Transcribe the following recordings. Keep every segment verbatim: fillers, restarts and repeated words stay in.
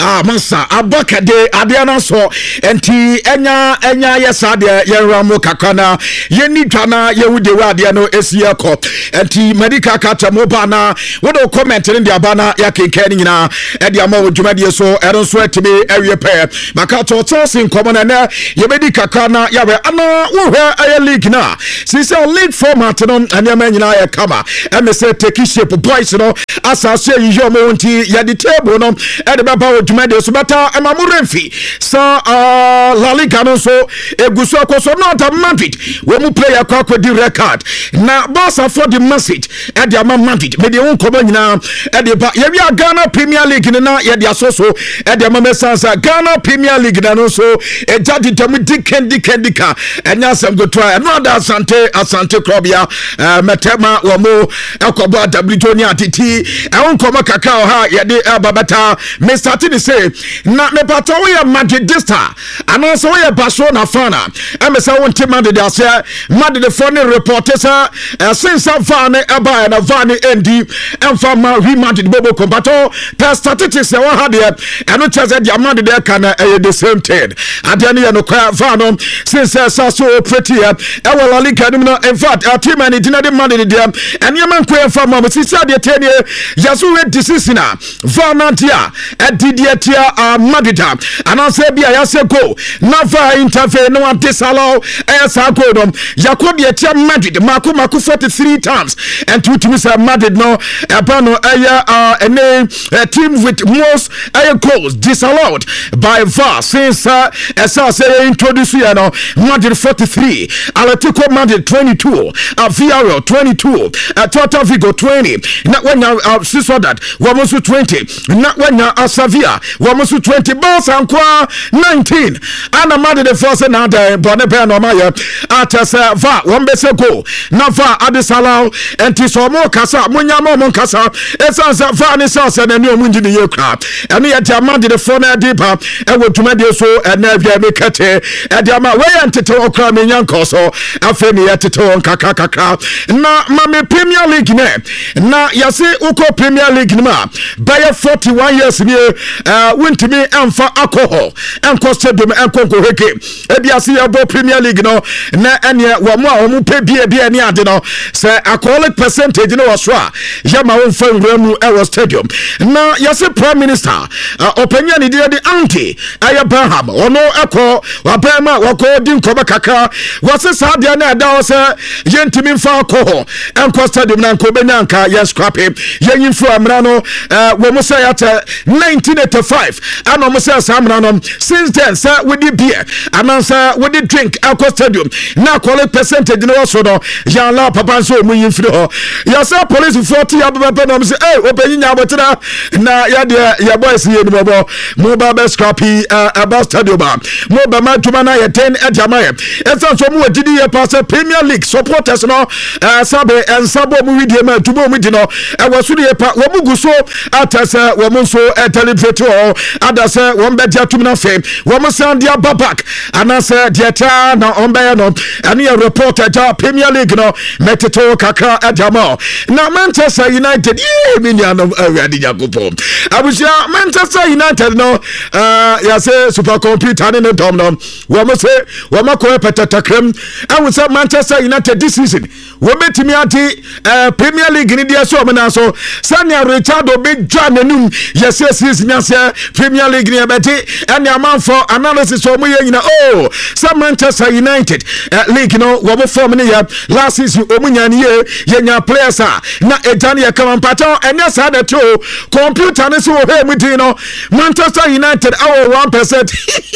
ah masa abakade adeana so enti enya enya yesa de yenramu kakana yeni twana yewude wade no esie ko enti medical kata mobana wodo comment in dia bana ya kenkan nyina e dia ma wodwumade so ero so atibe ewie pe maka to tosin komo na yebedi kakana yawe ana wo hwe aye league na since league format no anyama nyina ya kama e me say take shape boys no asase yiyo mo nti ya di table no e de baba wodwumade so bata e mamuremfi sa uh, La Liga no so eguso akoso not Madrid we mu player kwa kwa di record na Barca for the message e de ama Madrid me de won koba nyina e de ba ye wi Ghana Premier League na ye de asoso e de ama mesansa Ghana Premier League na no so e jadi tamu diken diken dika enya sam go try no da asante asante club ya uh, metema wo mo ekobo W atiti e won koba kakao ha ye de babata me start to say na me pato we Madridista and so we Barcelona fan e me say won team Madrid ase Madrid for the reporters uh, since van e ba na van endi emfa ma Real Madrid bobo compato per statistics e wa ha de e no cheze dia Madrid de kan e the same thing ade ne no kwa van since so so pretty e wa La Liga no in fact our team and dinner de Madrid de and you man kwa fa ma sisi ade ten yaso we decision na van dia e didie tia Madrid and I say bia ya se go na va intervene no disallow e sa go no yakodi tia Madrid mako mako forty-three times and to to say Madrid no e ba no e uh a name a team with most air goals disallowed by V A R since uh, as I say introduce you know Madrid forty-three Atletico Madrid twenty-two uh, Villarreal twenty-two uh, Celta Vigo twenty not when uh, since that Wamosu twenty not when uh, Sevilla Wamosu twenty Barca and Kwa nineteen and Madrid the first and other Bonape no Maya at uh, V A R one base go na V A R disallow and tisomo kasa munyamo mon kasa esansa V A R ni sansa na ni omunji ni yekra and yet Madrid the phone deeper e wo tumade so and na via me kete e dia ma we entete okra me nyanko so afa me yetete on kaka kaka na ma me Premier League ne na yase uko Premier League ni ma by forty-one years ni uh wintimi emfa alcohol enko stadium enko ko heke e bia se yabo Premier League no na ene wo mo a wo mu pe bia bia ni ade no say alcoholic percentage no was ra ya ma won fa nwramu e wo stadium na yase Prime Minister uh, openya ni de anti Abraham ono eko wabema wako din koba kaka wase sadia na da wose yentimi mfa alcohol enko stadium na nko benya nka yes scrap yen info amra no uh, wo mo say at nineteen eighty-five and almost say amra no since then sir we did beer and answer we did drink enko stadium na alcoholic percentage no so no yan la papa so mu yin firi ho yes police forty ababa no say eh openyi nya botra na ya de ya boys ye ni bobo mo ba be scrappy about stadium mo ba ma tuma na ye ten ejamaye enso so mo didi ye pass Premier League supporters no sabe en sabo mo widie ma tubo mo di no e waso de pa wo mugu so atasa wo mo so television o adasa wo be dia tum na fame wo mo san dia babak anasa dia ta na on be no ani a reporter ja Premier League no meteto kaka ejama na Manchester United ye mi nya no awadi yakopo abusia Manchester United no uh ya say super computer ne dom no wo mo say wo ma ko petatakrem I would say Manchester United this season wo betimi ati uh, Premier League ni dia so mo na so Sanya Richard obi dwa nanum yes yes yes nyase Premier League ni abeti and the amount for analysis so mo ye nyina oh some Manchester United uh, league no wo mo form ni ya last season o mo nya ni ye ye nya players a na ejane ya kama pato enya sa da to computer ni so he mu din no Manchester United our one percent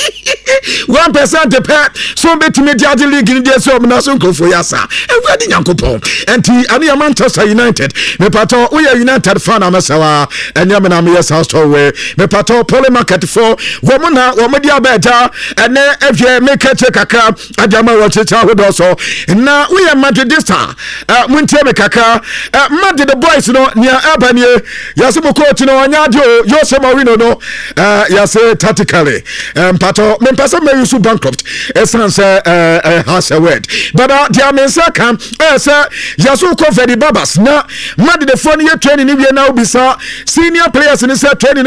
one percent the pet so betimi dia league ni dia so mo na so nkofo ya sa everybody nyankopon enti ani Manchester United me pato we United fan amasawa enya me na me yes house to we me pato pole market for wo mo na wo mo dia beta ene efie me kete kaka adama wo chicha hodo so na we Madridista uh, muntie me kaka uh, Madrid the boys no nia abanie yase mo coach no anya de Jose Mourinho no uh, yase tactically um, pato me pesa me use bankrupt essence uh, uh, has a word but uh, dia me say kam eh say yaso ko Fedi Babas na Madrid the phone ye training ni we na obisa senior players ni say training mu ho ne so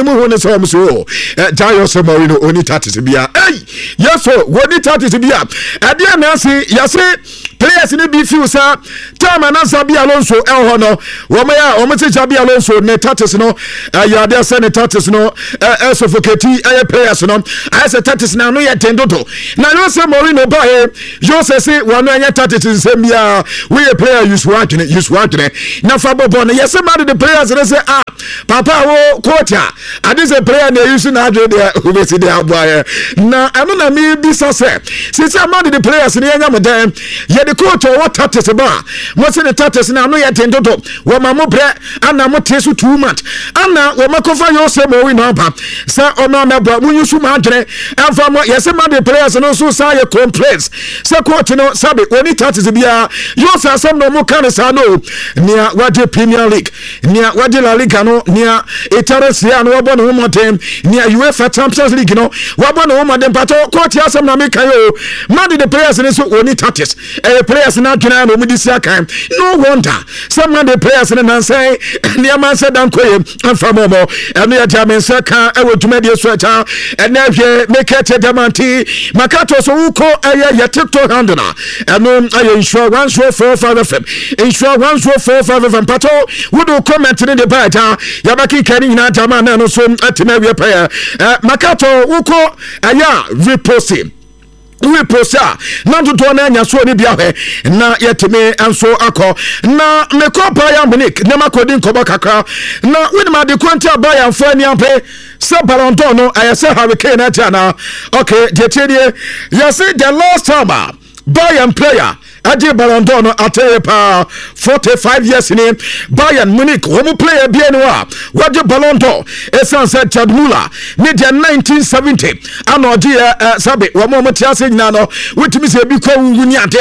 so so Jose Mourinho oni tactics bia hey yes so woni tactics bia ade na say yase players ni bi feel say time na Xabi Alonso el ho no wo me ya wo me Xabi Alonso ne tactics no ya dey say ne tactics no e suffocate e players no I say tactics na no yet tendodo na Jose Mourinho ba he Jose say wo no anya tactics nsem bia we a player use work use work na fa bobo no yes man the players they say ah papa wo coach ade say player na use na adwe dey we see dey aboa na anu na me bi so say since man the players ni anya mo dem ye the coach what tactics ba mo say the tactics na no yet tendodo wo ma mo bre ana mo tesu too much ana wo makofa Jose Mourinho pa say o ma meba mo use ma adwe amfa mo yes man the players no so say ye complaints say coach no sabe oni tactics bia Jose asem no mo kan say no nia wade Premier League nia wade La Liga no nia Italia no wabo no mo dem nia UEFA Champions League no wabo no mo dem pato coach asem na me kan yo man the players ni so oni tactics eh players na dwena no mo di sia kan no wonder some man the players na say nia man say dan koye amfa mo mo eno ya jamen say kan e woduma die so acha ena hwe make it diamanti makato so uko eye ya TikTok handle eno aye insure one show four five F M insure one show four five F M pato wodo comment in the page ya baki kani na jama na no so atime we prayer makato uko aya repost we posa na to na nya so ni bia hwe na yetime anso akọ na me ko Bayern Munich na makodi nkoba kakra na we ma de kwanta Bayern fo ani ampe se Ballon d'Or no ayese Harry Kane atiana okay de tiedie you see the last time Bayern player Aje Ballon d'Or no ateye pa forty-five years in Bayern Munich wo player bi enu a waje Ballon d'Or esan said Chad Muller ne de nineteen seventy ana oje sabe wo mo tiase nyina no wetimi se bi ko wuni ate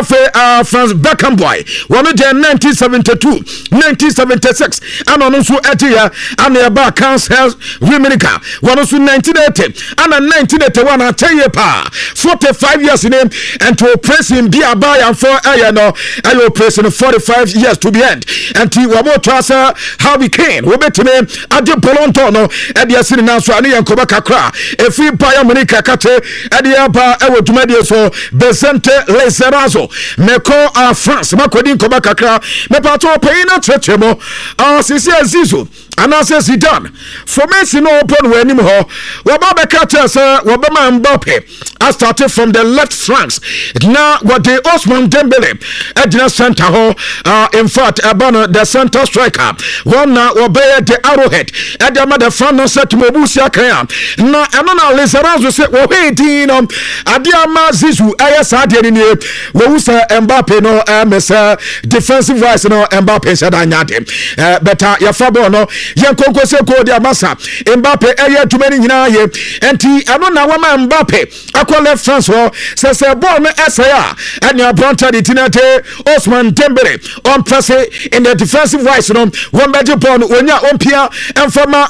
afa Franz Beckenbauer wo no de nineteen seventy-two nineteen seventy-six ana no so ate ya ana ya ba Kansas Rummenigge wo no so nineteen eighty ana nineteen eighty-one ateye pa forty-five years in and to press him be about and for aye no ayo pressing forty-five years to the end and ti wa mo trasa how we can we betime ade Ballon d'Or no e dia sini na so ane yankoba kakra e fi Bayern Munich kakate e dia ba e woduma die so Vicente Lizarazo meko a France makodi nkoba kakra me pato pay na trechemo ah sisi azizo anase Zidane for Messi no open we anim ho we ba be catch say we be man Mbappe I started from the left flanks now what the Ousmane Dembele edna center ho uh, in fact abano the center striker one na obey the arrowhead edama the front no set mobusia kan na eno na Lizarazo say wo hedin um adiama Zizu ayesa ade ni we usa Mbappe no emesa defensive wise no Mbappe said anyade uh, better ya fabo no yen konko se ko dia masa Mbappe eye tumani nyina ye enti eno na wama Mbappe akọ left France ho se se ball no esaya and your brother the tinate Ousmane Dembele on press in the defensive wise no one better ball onya ompia emfama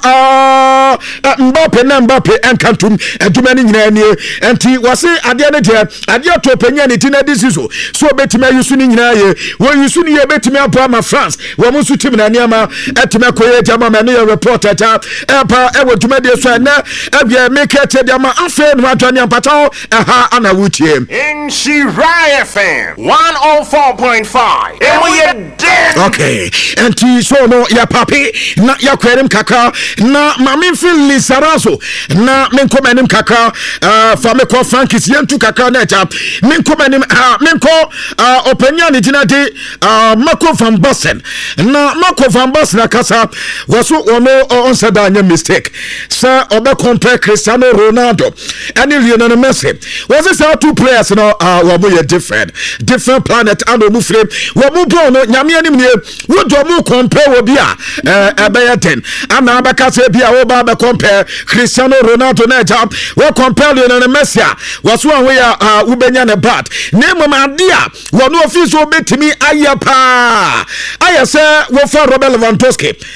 ah Mbappe na Mbappe enkantum edumani nyina nie enti wase ade ne de ade to panya ne tinade siso so betima yusu ni nyina ye wo yusu ni ye betima apa ma France wo musu tim na niama etime koye jama me no reporter ta epa e woduma de so na ebia make it de ma afa no atwane ampata aha ana wutie in Shirai F M one oh four point five and we are dead. Okay enti so no ya papi na ya kwerem kaka na mami feel Lizarazo na menko manim kaka uh, fa me ko Frankis yentu kaka na cha menko manim uh, menko uh, opinion ni jina de uh, Marco van Basten na Marco van Basten na kasa waso ono on said anya mistake sir obe compare Cristiano Ronaldo and Lionel Messi was this how two players no uh we are different different planet and we frame we move on nyame anim ne we do mu compare we bia eh e ten and abaka say bia we ba compare Cristiano Ronaldo na jam we compare Lionel Messi waso an we uh we benya ne bad name ma dia we no office obetimi ayapa ayase we for Robert Lewandowski now the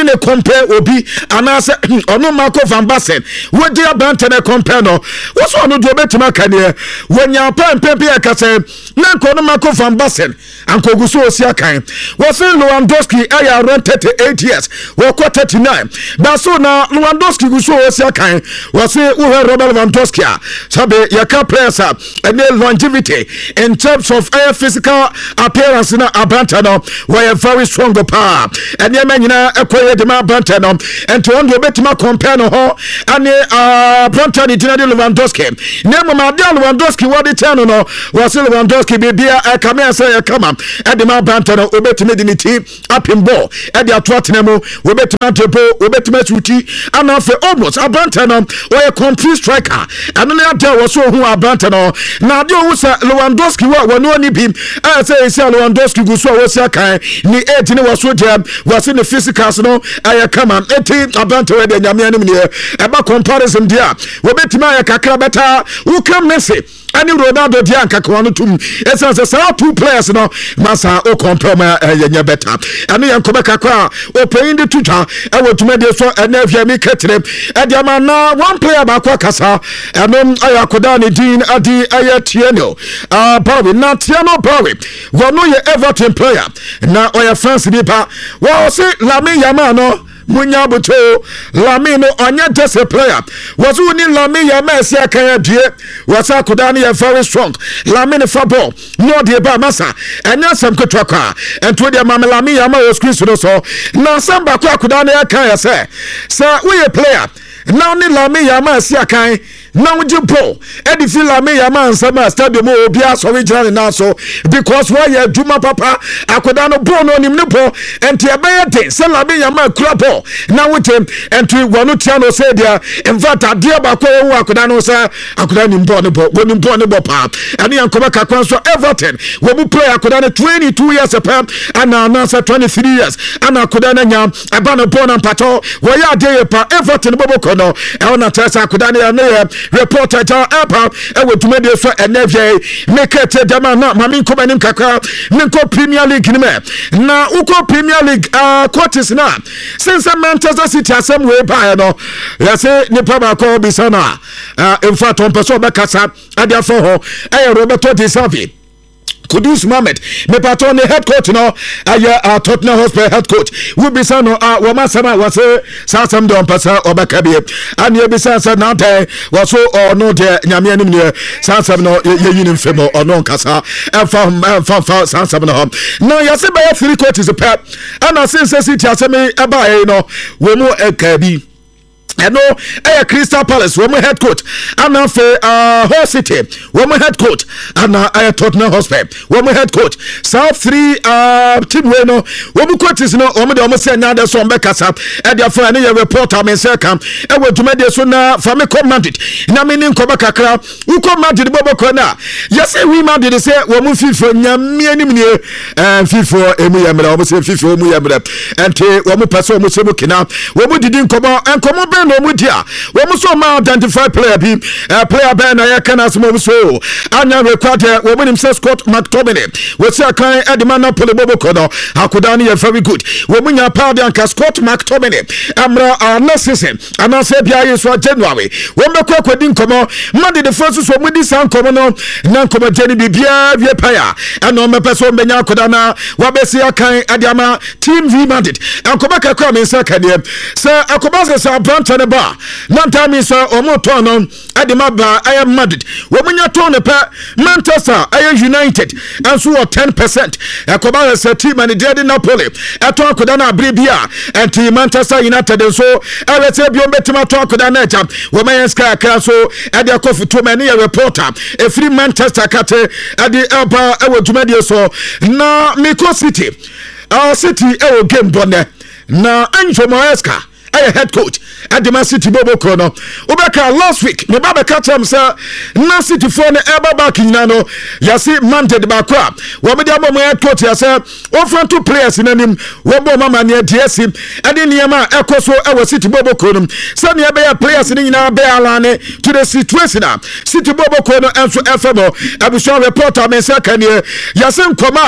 wone ne compare obi anase ono Marco van Basten wo dia abante ne compare no wo so ono do betima kane wonya pam pam pam kase na ko no Marco van Basten anko guso osi akan wo se Lewandowski aya around thirty-eight years wo ko thirty-nine ba so na Lewandowski guso osi akan wo se wo Robert Lewandowski sabe yaka players and longevity in terms of uh, physical appearance na abante no we very strong power and ye nyina ekoye de ma abante no and to ondo betima compare no ho ane abante ni tinade Lewandowski nemo ma de Lewandowski wadi tano no was Lewandowski bibia e kama say e kama e de ma abante no obetime de ni ti apimbo e de ato atenemo obetima tepo obetima suti ana fe almost abante no we complete striker anu na de wo so hu abante no na de wo sa Lewandowski wa wono ni bi e say say Lewandowski gu so wo sia kan ni eight ni wo so je was in the physicals no aye kama eti abante we de nyame anim ne e ba comparison dia obetima aye kakra beta wo kam Messi ani Ronaldo dia ankakwa no tum esa say say two players no masa o compare ma yenye beta ani yankoba kakwa o paying the tuta e wo tumade so ena afia mi ketre e dia ma na one player ba kwa kasa enom ayakoda ni din adi ayetieno ah Barry na Tiano Barry wono ye Everton player na oya France bi pa wo se Lamine Yamal no munya buto Lamine onye just a player was uni Lamine Yamal sia kan adue wasa koda na very strong Lamine football no de ba masa enya sam ketwa kwa ento de ma Lamine Yamal screen so so na sam ba kwa koda na kan ya say say we player now ni Lamine Yamal sia kan now jipo edi fi Lamine Yamal sama stadium obi aso original na so because why ya juma papa akoda no ball no nim ne po enti e be den say Lamine Yamal kura ball now with him enti wonu tia no say dia in fact adia ba ko wu akoda no say akoda nim ball ne ball wonu ball ne ball pa eni yankoba kakwan so Everton we bu play akoda ne twenty-two years apart and now say twenty-three years and akoda na nya aba no ball na pato we ya dey pa Everton bobo kono e ona tesa akoda ne na reporter ta apa e wetume de so enevye mekete dama na mami ko banim kakra menko Premier League ni me na uko Premier League uh, quarters na since Manchester City asem we pa no yase ni pa ba ko bisana uh, in fact on person be kasa adia for ho e Roberto Di Salvi Kudus Mohammed me patron the head coach no aya uh, Tottenham Hotspur head coach we be say no uh, wo ma sama was say some don pasa obaka bi and you be say na dey was so or no dey nyame anim ne sansam no ye yunim femo or no kasa e fam fam fam sansam no no you say by three coaches pep and I say City asemi e ba e no we mu e ka bi eno eh Crystal Palace woman head coach and now for uh Hull City woman head coach and now uh, Tottenham Hotspur woman head coach South three uh team we no woman coaches no woman dey almost say na dey so mbekasa e dey for any reporter me say come e we duma dey so na for me come Madrid na me nin ko bakakra u come Madrid bobo ko na yes we Madrid say woman FIFA nyame anim ne eh FIFA emu yamra woman say FIFA emu yamra ente woman person woman say bukina woman didi nkomo enkomo be no mudia we so ma identify player bi uh, player ben na yakana smo so anya record we win him say Scott McTominay we say kan Edman Napoli bobo kono akoda na very good we munya power dan ka Scott McTominay amra uh, season ana say bia yi so January we me kwa kwadi nkomo made the first so mudi san komo no na nkomo jeni bibia wie paya ana me person benya akoda na wa be say kan adiama team V Madrid akoba ka kwa me say kan say akoba say branch ne ba nanta mi so omo ton no adima ba I Madrid wo munya ton ne pa Manchester I United and so ten percent akoba say team and the Napoli eto akoda na bribia and team Manchester United so let's say biom betima to akoda na cha wo man sky akra so e dey kofi to many reporter e free Manchester kate e dey eba e wo dwumade so na Miko City our city e wo game bonne na Anjo Moesca I head coach at the Man City Bobo Kono. Obeka last week, me baba catch him say Na City for the ever back in Nano. Yasi Mante the Bakwa. Wame the mama head coach yasa. Offer two players in him. Wabo mama near D S M. And in Yama Ekoso our City Bobo Kono. Some near players in our bear lane to the situation. City Bobo Kono and so F M O. I will show reporter me second year. Yasim Koma.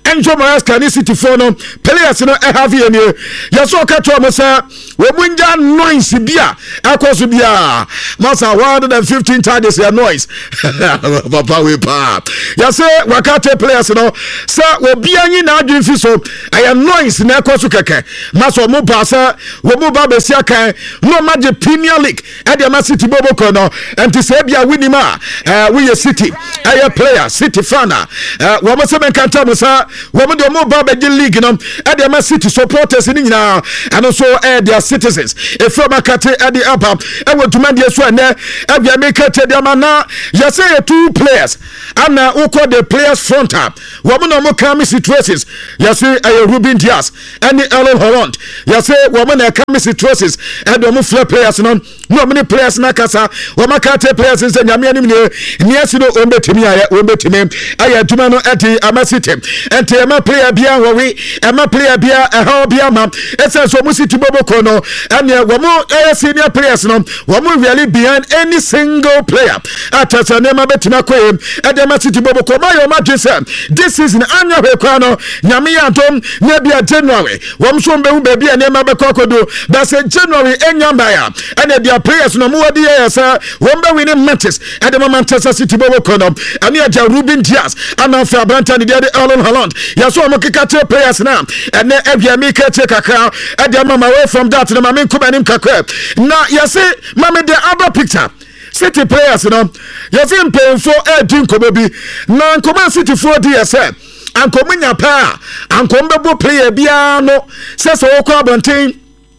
Enjo Maresca ni City for no players no e have here yaso ka to mo say we munja noise bia akoso bia masa one hundred fifteen targets ya noise papa we pa yase wakate players no say we bia yin na adwin fi so aya noise na akoso keke masa mo ba say we mo ba besia kan no maje Premier League e de ma City bobo ko no enti say bia winima we ye City aya player City fana we mo se men kanta mo say we mo do mo ba be league no e de ma City supporters ni nyina and so e their citizens e from akate e de aba e we tuma de so ene e bia make te de ma na you say two players and who call the players front up we mo no mo come situations you say e Ruben Dias and Erling Haaland you say we mo na come situations e do mo flip players no no many players na kasa we makate players say nyame anim ne ni asino o betimi aye o betimi aye tuma no e de ama City enti e ma player bia wo we e ma player bia e ha bia ma e say so mo City bobo ko no and we mo e senior players no we mo really behind any single player atasa ne ma betimi akoye e de ma City bobo ko ma yo ma say this season anya hwe kwa no nyame ya dom na bia January we mo so mbe hu be bia ne ma be kokodo but say January enya mbaya and their players no mo wadi ya say we mbe winning matches e de Manchester City bobo ko no and ya Ruben Dias and of Abranta de Erling Haaland ya so mo kikate players na and e me kete kakra e de mama away from that na mama nkubanim kakra na ya say mama the other picture City players no ya say mpemfo e din kobo bi na nkoma City for D S L ankomunya pa ankombebo player bia no say so ko abonten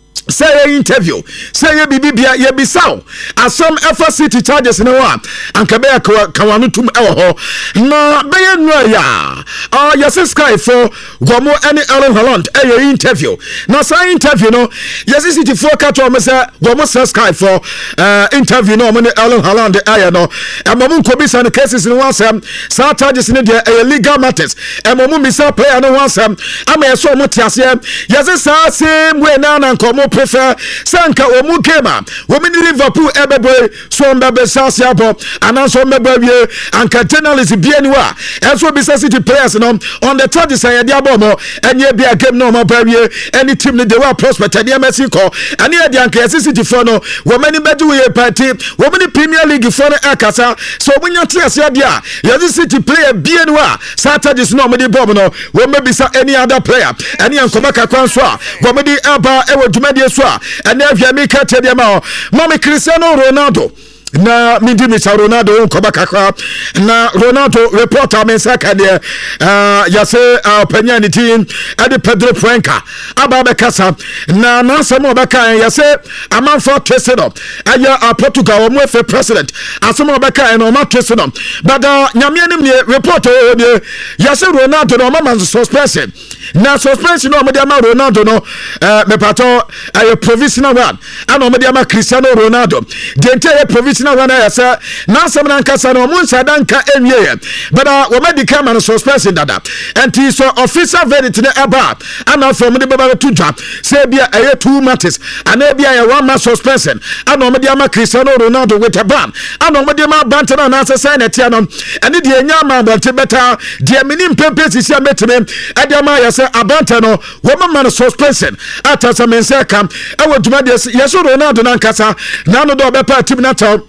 say interview say ye bibia ye bisaw asam F City charges no wa anka be kawanu tum e ho na be ye no ya ah yes Sky for gomo any Erling Haaland e ye interview na say interview no yes City for ka to me say gomo Sky for uh interview no me Erling Haaland e no e momu ko bisa no cases no wasam sa charges no de e legal matters e momu bisa player no wasam ama ye so mo tiase yes sa same way na na komo prefer sanka omu kema women Liverpool ebebe so mbebe sasia bo ananso mbebe wie anka journalist bienwa enso bisa City players no on the third side dia bo mo enye bia game no mo ba wie any team they were prospect dia Mexico ani e dia anka City for no women bedu we party women Premier League for no akasa so munya tiasia dia yes City player bienwa Saturdays no mo di bomb no we bisa any other player any ankoma kakwan so a wo me di aba e woduma so and if you make it dia ma mama Cristiano Ronaldo na mindi Mister Ronaldo ko bakakra na Ronaldo reporter men saka de uh yase uh penyanity ade Pedro Franca aba kasa na na samo baka yase amanfo tweseno aya uh, Portugal mo fe president asamo baka no ma tweseno but uh, nyame anim ne reporter de yase Ronaldo no mama suspension na suspension no mo de ma Ronaldo no uh, me pato uh, provisional one and mo de ma Cristiano Ronaldo de entire provisional na wana yasa na samna nkasa no munsa danka enye but uh, we medical man suspension dada and so official verdict na eba ana from the baba to job say bia eh two matches and bia ya one match suspension ana me dia ma Cristiano Ronaldo with a ban ana me dia ma bantana na asesa na tia no and the enya ma bante beta dia minim pempe sisi ametime e dia ma yasa abanta no we ma suspension ata some mense kam e woduma dia yeso Ronaldo na nkasa na no do bepa team na taw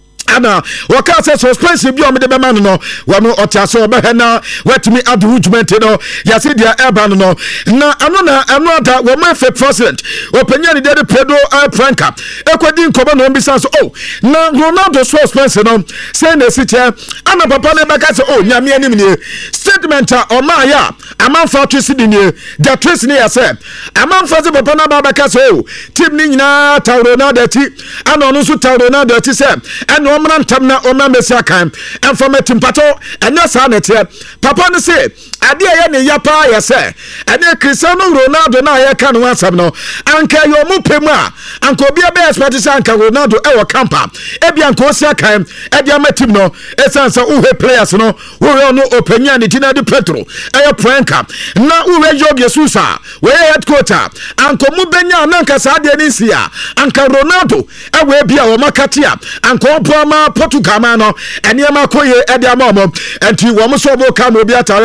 ana waka say suspension bi o me de be man no wa no otiaso obe na watimi adu judgment no ya say dia eba no na ano na ano da wo ma fe president openya ni de Pedro Franca ekwadi nkoba no mbisa so oh na Ronaldo suspension no say na siche ana papa ne baka say oh nyame anim ni statement o ma ya amanfa twisi di ni da twisi ni ya say amanfa say papa na baka say oh team ni nyina ta Ronaldo ti ana no so ta Ronaldo ti say ana omran tamna oma mesia kan informative pato enya sa na tie papa no say ade ye ne yapa ye say ene Cristiano Ronaldo na ye kan wansam no anka yo mu pemu a anka obi be expect say anka Ronaldo e wo campa e bia anka osia kan e dia matim no e sansa uhe players no wo no openya ni tina de Petro e Franca na uwe Jorge Jesus we head coach anka mu benya na anka sa de ni sia anka Ronaldo e we bia wo makatia anka opo ma Portugal ma no eniema koye e dia ma mo enti wo mo so bo ka mo bia tare say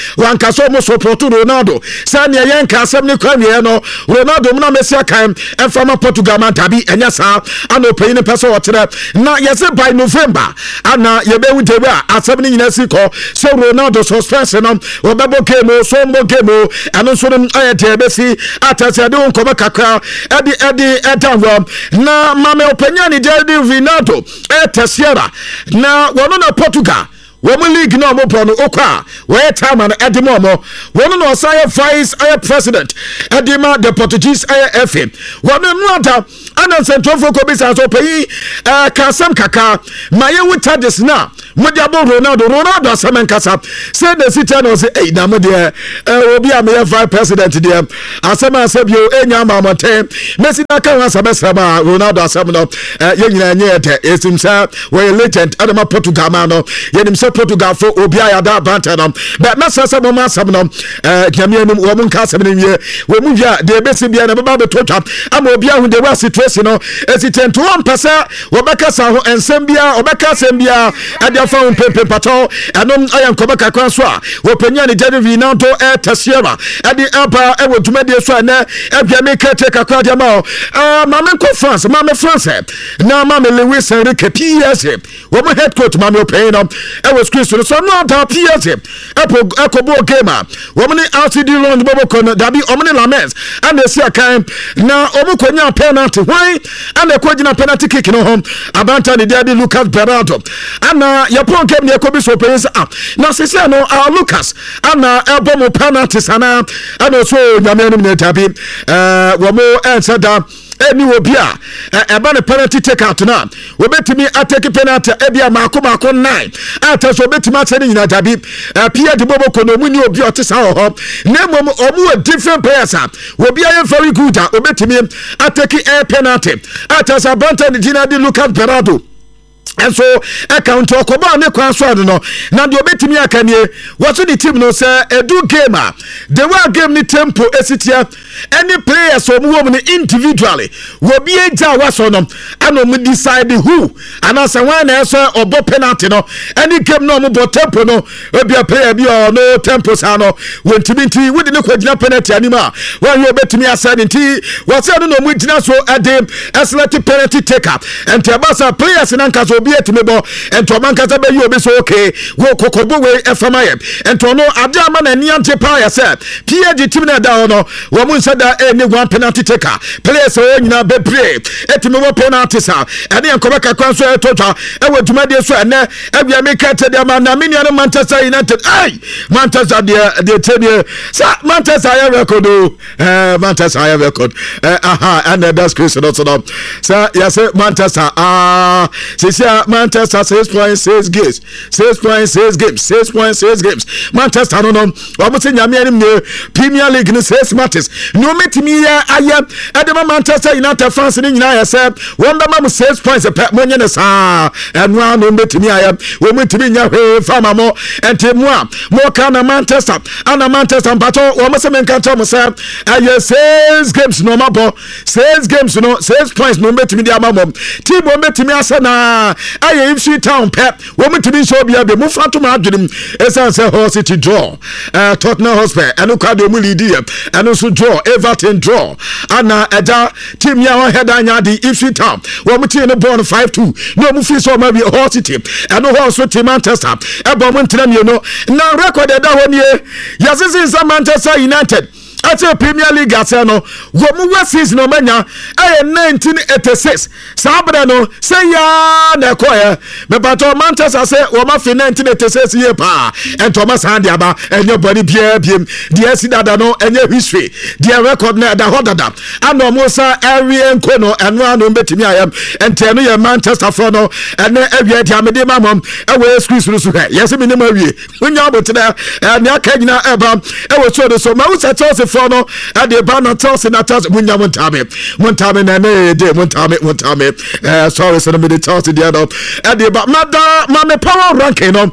wanka so mo support Ronaldo sa ne yen ka asem ne kwamie no Ronaldo na Messi akan enfama Portugal man tabi enya sa ana opanyi ne pese wotere na yese by November ana ye be wutewe a asem ne nyina si ko so Ronaldo suspension no obebo game so mo game ano so no ayete be si atase de won ko kakra edi edi etanwo na mame opanyi ne Jedi Ronaldo etesiera na wono na Portugal woman league no mo pono okwa we time and edimo mo wono no say vice air president edima the Portuguese air F M wono no ata ana central focus bisa so pay eh kasam kaka maye wuta this na modiabo Ronaldo Ronaldo asamen kasa say the city no say eh na mo de eh obi am air vice president de asama asabio enya mamote Messi na kan asabesa ba Ronaldo asam no ye nyina nye ete esim say we legend adama Portugal man no yenim say Portugal for obia ya da banta no but massa say mo asam no eh nyame wo mun ka asam ne wo mu via de besi bia na baba betotwa ama obia hu de wa situation no hesitant one percent wo beka sa ho ensem bia obeka asem bia adia fa un pepe pato anom ayam ko beka kwan so a wo panya ne Jedi Ronaldo e tasiera adi apa e wo dwumade so na e bia me ka take akwa dia ma ah mama ko France mama France na mama Lewis Enrique P S wo mo head coach mama open no e wo screen so no da P S e po ekobo game wo mo ni R C D London bobo kono dabi o mo ni Lamens and e si akan na o mo konya penalty why and e ko gina penalty kick no home abanta ni dia Lucas Berardo ana Japan game ni ekobi so pensa ah na se se no ah Lucas ana e bo mo penalty sana ana so nyame no ni tabi eh wo mo answer da eni obi a eba ne penalty take out na we betimi atake penalty e bia mako mako nine ata so betimi atene nyina dabi Pierre de Bobo kono mu ni obi otisa ho na mom omu a different players a obi are very good a obetimi atake air penalty ata sa banta ni Gina di Lucas Berardo and so account okoba ne kwan so no na de obetimi akanie what the team no say edu gamer the way game ni tempo esitia any players so mu wom individually wo bi eja waso no ana mu decide who ana say when na so obo penalty no any game no mu bo tempo no obi a player bi o no tempo sa no wontimi nti wodi ne kwagina penalty anima when you obetimi aside nti what say no mu gina so ade select penalty taker and tabasa players nan ka so bi etimebo ento mankaza be you be so okay go kokobo we efamaye ento no ade ama na niante pa ya se P A G team na da no wo mun sada e ni one penalty taker players o nyina be pray etimebo penalty sa ade enkoba kakwan so etotwa e wo dwumade so ene ebia me kete de ama na mini no Manchester United ai Manchester de de tene sa Manchester ya record eh Manchester ya record eh aha and that's Chris no so no sa ya say Manchester ah sisi Manchester six point six games six point six games six point six games Manchester no no omo se nyame anim ne Premier League ni six matches no metimi ya aya edema Manchester United fans ni nyina ya say won be mam six points pe monye ne sa enwa no metimi aya wo metimi nya hwe fama mo entemu a mo kana Manchester ana Manchester bato wo se men kan tell say aya six games no mabo six games no six points no metimi dia mamom team wo metimi asa na aye Ipswich Town pep wo mutimi so bia be mu fato ma adwenem esan say Hull City draw uh, Tottenham Hotspur eno kwado mu lead here eno so draw Everton draw ana eja team ya ho head anya di Ipswich Town wo mutie no born five two no mu fi so ma bi Hull City eno Hull so team Manchester e bo mu ntena mi no na record da ho nie yasisi sa Manchester United ati Premier League aseno wo mu wa season no manya eh nineteen eighty-six sabra no say ya na koye me bato Manchester say wo ma fi nineteen eighty-six ye pa en Thomas Handiaba enyo body bia biem dia sidada no enye history dia record na da hodada ano mo sa area nko no eno ano betimi ayam ente no ye Manchester for no ene awia dia me de mamom e we squeeze no so he yes me ne ma wie onya abotena ne aka nyina eba e we so so ma usa tose for no at the banner tose na tose munya montame montame na ne de montame montame eh sorry so me de tose dia no at the ba mada ma me power ranking no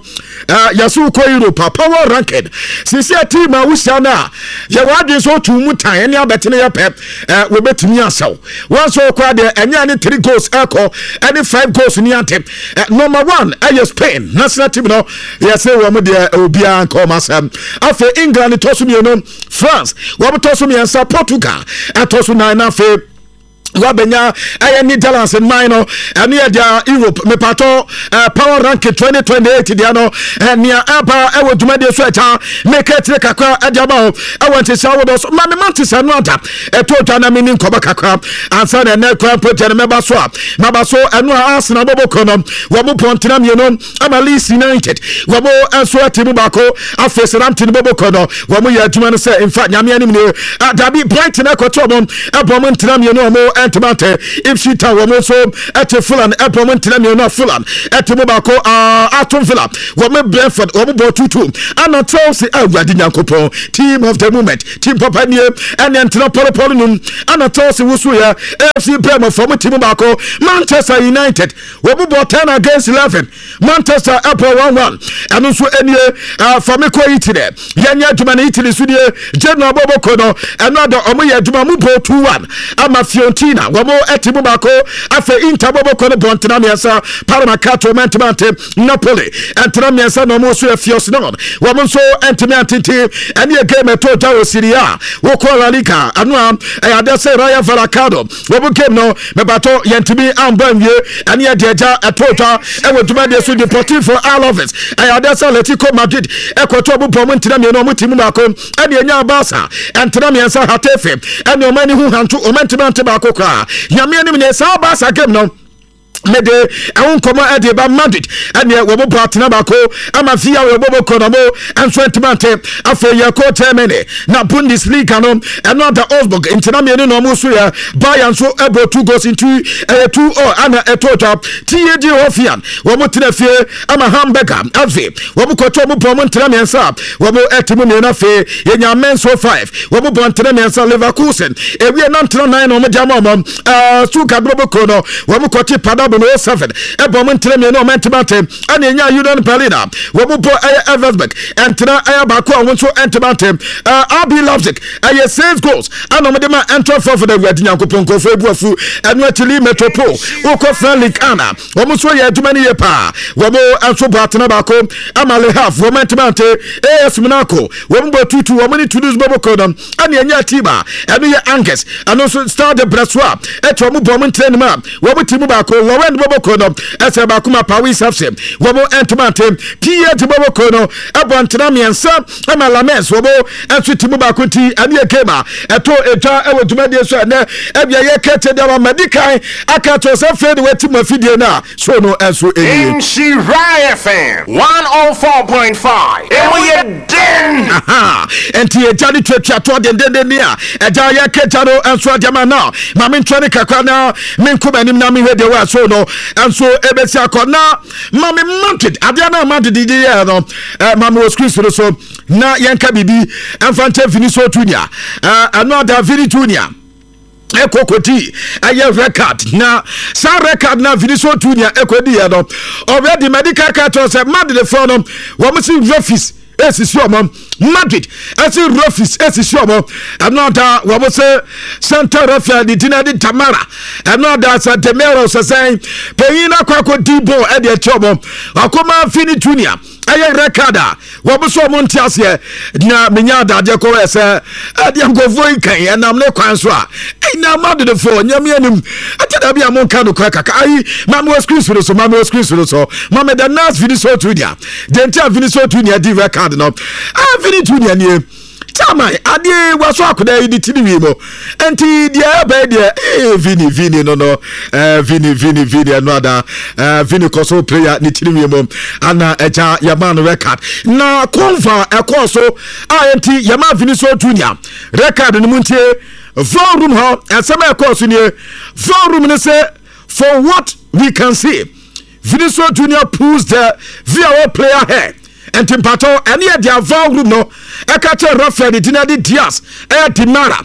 uh, yasu ko Europa power ranking sisi team a wusia na ye wadwe so tu mu tan ene abetene ye pep uh, we betumi asaw one so kwa de enya ne three goals eko any five goals ni ante uh, number one aye Spain national team no yes we mo de obia come asem afa England to so mi no France we to so mi ansa Portugal to so nine afa wabenya aye Netherlands in minor and near the Europe me pato uh, power ranking twenty twenty-eight dia no and near apa e woduma de so eta make it kakra adaba I want to say what us ma me Manchester no anta e to na me nin koba kakra ansa na na kwa project me ba so ma ba so eno Arsenal bobo kono wo mo pontina me no ama Leeds United wo mo anso atimu bako afese Ramtin bobo kono wo mo ya aduma no say in fact nyame anim ne dabi Brighton e ko to mo e bo mo ntina me no mo Antimate if she tower so at a full and appointment not full and at the Mobako uh Aston Villa woman Brentford or two two and not Chelsea Yankopon team of the moment team Papa and Antinopolinum and not Chelsea Wusuya F C Bremer from Timobako Manchester United we bought ten against eleven Manchester Apple one one and also any uh Famiko Italy Yanya Jumani Italy Sudia General Bobo Kono another Omoya Jumamupo two one I'm a Fiontino wamo etimu bako afa Interbobo kono bontena miasa Paramacato Mantimante Napoli entena miasa no mo so afios no wamo so entema titi ene game to jawo Serie A wo ko La Liga anua e adese Rayo Vallecano wamo game no mebato yentimi ambanwie ene deja etoja e woduma de so Deportivo Alaves e adese Atletico Madrid e koto bo pom entena mi no mo timu bako ene nya Barca entena miasa Hatafe ene o mani hu hantu o Mantimante bako Yami and me sa ba sa game no mede ewon komo ede ba Madrid ene wo bo partner bako ama fia wo bo kono mo enso entimante afa ye ko temene na Bundesliga no eno da Augsburg intina me no mo so ya Bayern so ebo two goals into eh two oh ana etota T A G Hoffenheim wo mo tena fie ama Hamburger afi wo mo ko to mo po mo tena me nsa wo mo etimu me na fe ye nya Menso five wo mo bon tena me nsa Leverkusen ewie na tena nine no mo jama mo eh Stuttgart bo kono wo mo ko ti pada no seven e bo mo tena me no mentimate ana nya Union Berlin wo mo bo eh Eversberg entra eh ba ko won so entimate eh R B Leipzig eh six goals ana mo de ma enter for the Red Yankopon ko fo ebuafu eno atili Metropole wo ko Frank ana wo mo so ye aduma ni ye pa wo mo anso bo atena ba ko amale half wo mentimate A S Monaco wo mo two two wo mo ni Toulouse bobo ko dom ana nya Tiba eno ye Angers ano so Stade Brestois e to mo bo mo train ma wo mo timu ba ko Laurent bobo ko dom e se ba kuma Paris F C wo mo entimate P A T bobo ko no e bo ntena miensa ama Lames wo mo anso timu ba ko ti ana ye kema e to etwa e wo duma de so na e bia ye kete de wa medikai aka to se fed wetim afidie na so no enso eni in Shirai F M one oh four point five and we are den aha enti e jani twetwa to de de de a e ja ye kete no enso adema na ma me ntwani kakra na me nkobanim na me hwede wa so no enso ebesi akona ma me Madrid adia na Madrid di ye no ma me screen so na yenka bibi enfante fini so tunia another Vini Junior ekokoti aye record na sa record na Vinicius Junior ekodi ye no already medical card say Madrid for no wo mo si office esisi omo Madrid esi office esisi omo another wo mo say center referee di Dinadi Tamara another sa Demero say peyin akwako dibo e de chomo akoma Vini Junior aye recorda wo bo so mo ntiase na menya dade ko ese ade ngofo ikan enam ne kwan so a na Madrid for nyame anim atada bia mo kan no kaka ai mama screen so mama screen so mama the last Vinicius Junior dentia Vinicius Junior di record no ah Vinicius Junior ni tama ade waso akoda yi tini wi mo enti dia ba dia eh Vini Vini no no eh Vini Vini Vini no ada eh Vini koso player ni tini wi mo ana eja yaman record na konfa ekoso ah enti yaman Vinicius Junior record ni muntie volume ho esema ekoso ni volume ni say for what we can see Vinicius Junior pulls the V R O player here and Timpato any of their volume no ekache referee Dinadi Diaz e Dimara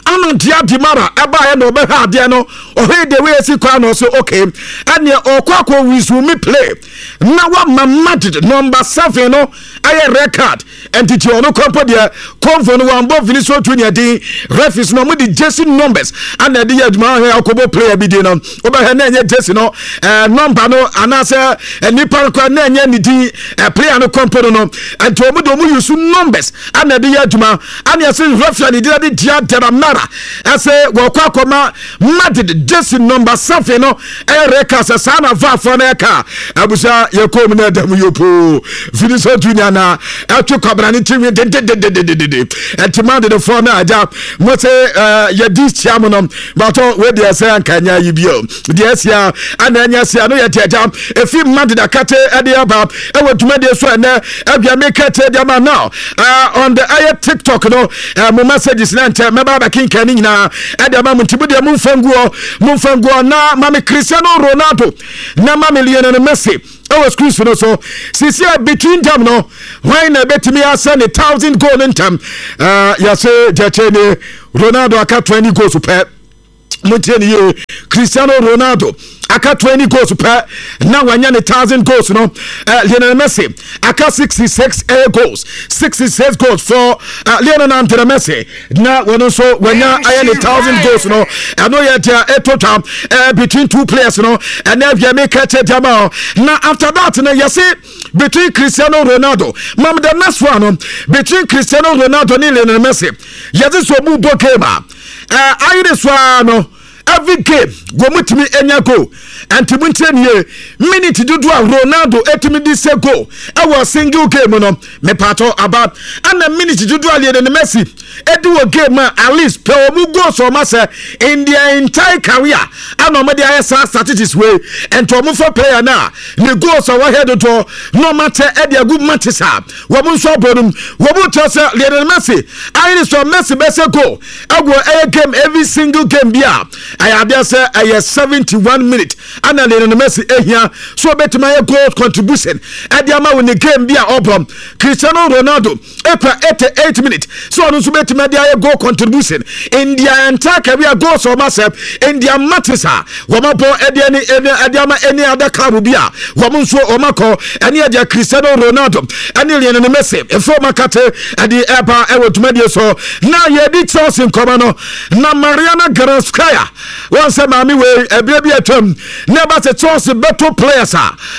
ana dia dimara eba ya na obeha ade no ohe de we si kwa no so okay ane okwa resume play na wa Madrid number seven no aye record entity ono kompo de konfo no wambo Vinicius Junior din refis no mo di jersey numbers ana de yaduma he akobo player bi din no obeha na enye jersey no eh number no anase nipa kwa na enye ni din player no kompo no enti omo do mo use numbers ana de yaduma ana ase referee ni de dia Deramara ase wo kwa koma Madrid jersey number seven no aye record sana va for na ka abusa yekom na dam yopo Vinicius Junior na atwe kwabra ni timi de de de de de de etimande de for na aja mo se ya dis chiam no but we dey say ankanya yibio dey sia ananya sia no yete aja efi Madrid akate ade aba e wetuma de so na abia make te dey ma now on the air TikTok no mo messages na ntem me baba kinka ni nyina ade ma mutibu de mo mfanguo mo mfanguo na mama Cristiano Ronaldo na mama Lionel Messi oh excuse no so sisi between them no when na betimi asa ne one thousand goal in time uh ya say jachene Ronaldo aka twenty goals per mutieni ye Cristiano Ronaldo aka twenty goals per na wanya ne one thousand goals no uh, Lionel Messi aka sixty-six uh, goals sixty-six goals for uh, Lionel Andres Messi na wono so wanya aya ne one thousand goals no ano ya dia a total uh, between two players no and if you make it jama na after that na you see between Cristiano Ronaldo mam the next one no between Cristiano Ronaldo and Lionel Messi yazi so mu bokema uh, ayire so no every game go mutimi enya go anti muntie minute dudu a Ronaldo etimi di se go e was single game no me pato about and a minute dudu a Lionel Messi edi wo game at least pe o mu go so ma say in their entire career and no me dey asa statistics way and to mu for player na the goals so head to no matter e dey good matches a wo mu so bonum wo mu to say Lionel Messi I so Messi be se go e go e game every single game bia I had say I seventy-one minutes and Lionel Messi ehia so bet my goal contribution at the amount in the game be a obom Cristiano Ronaldo ekwa eighty-eight minutes so no so bet my goal contribution in the entire career goal so myself in the matches ah wo ma bo e de any any other club be a wo mo so o mako any dia Cristiano Ronaldo and Lionel Messi e for makate at the airport e wotuma die so na ye di Chelsea nkoma no na Mariana Graskaya once mami we ebia bia twam never say Chelsea better players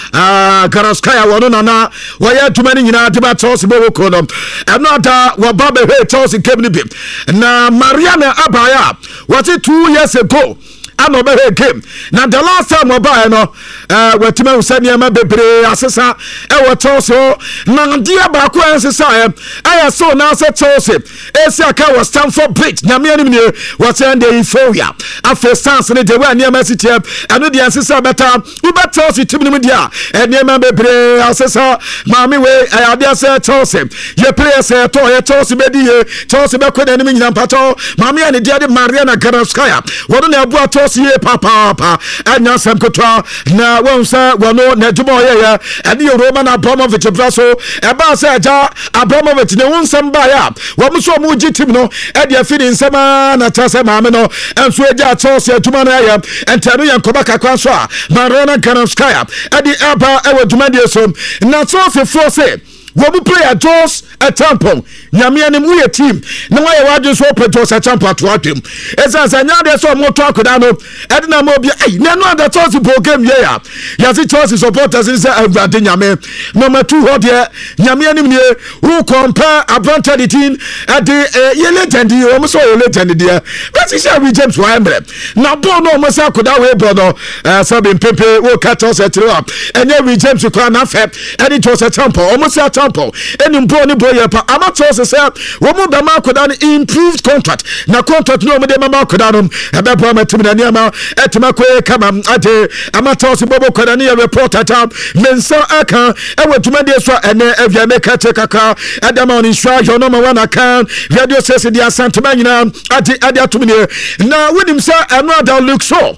ah Graskaya wono na na wo ya tuma ni nyina de ba Chelsea bo ko no another wo ba be Chelsea came ni bi na Mariana Abaya was it two years ago and over here came now the last time we buy no uh we tima usani ama bebre asesa e wo Chelsea na dia ba ko asesa e so na say Chelsea e si aka was Stamford Bridge na me anim ne was and the euphoria after stance ne de we na city and the asesa better we bet Chelsea team ni dia e ne ma bebre asesa mami we e ade say Chelsea ye player say to ye Chelsea be di Chelsea be ko na ni nyina pato mami ani dia de Mariana Graskaya wono na abu ato sie papa papa anya sam kotwa na wonsa wono na djumo ye ya ade Roman Abramovich braso e ba se aja Abramovich ne wonsam ba ya wo mo so mo gitim no e de afiri nsema na tase maame no enso eja Chelsea atuma na ya entano ya nkoba kakwa so a Mariana Graskaya ade aba e wo djuma de so na Chelsea for say wo bu player Jos a tampon nyame ne mu ye team na wa ye wadwe so pe Jos a tampon to atem esa sa nya de so mo to akoda no e de na mo bi ai na no da Chelsea po game ye ya ya si Chelsea supporters ni say avade nyame number two ho de nyame ne ne who compare advantage team at the ye legend ye mo so ye legend de but si say we James Wembley na bo no mo sa akoda we bo no sabe pepe wo ka Chelsea tiri up enye we James kwa na fe e de Jos a tampon o mo sa any bony boy amateurs say woman the Marcodan improved contract na contract no me de Marcodanum ebe po matim na niama etimako kama ade amateurs bobo kodani report at mensa aka e wetuma de so ene avia make take aka adama on insure number one account radio says the asantuma nyina ade ade atumine na wonim say another look so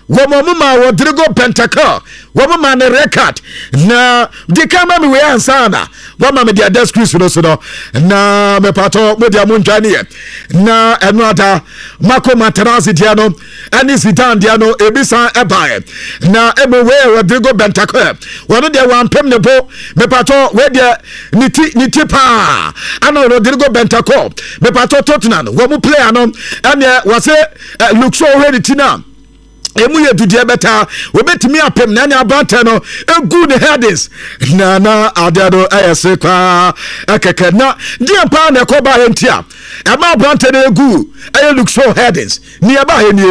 Womoma Rodrigo Bentancur womama ne record na de kama me we ansana woma me dia desk Chris no so no na me pato me dia montwane ye na eno ada Marco Materazzi dia no ani Zidane dia no ebisa ebae na ebe we Rodrigo Bentancur wono dia wampem ne bo me pato we dia niti niti pa ana Rodrigo Bentancur me pato Tottenham wo mu player no ene wase look so ready tina emu ye dudie beta we betimi apem na nya abante no egu ne headings na na adado ayese kwa akeke na die pa na ko ba hentia e ma abante na egu aye look so headings ni e ba henie